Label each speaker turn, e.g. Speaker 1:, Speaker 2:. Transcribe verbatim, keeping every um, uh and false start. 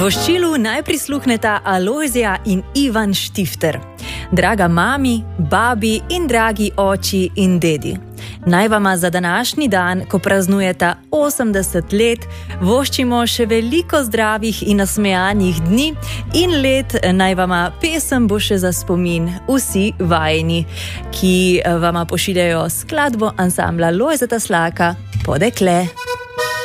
Speaker 1: Voščilu naj prisluhneta Alojzija in Ivan Štifter. Draga mami, babi in dragi oči in dedi. Naj vama za današnji dan, ko praznujeta osemdeset let, voščimo še veliko zdravih in nasmejanih dni in let. Naj vama pesem bo še za spomin vsi vajeni, ki vama pošiljajo skladbo ansambla Lojzeta Slaka Podekle.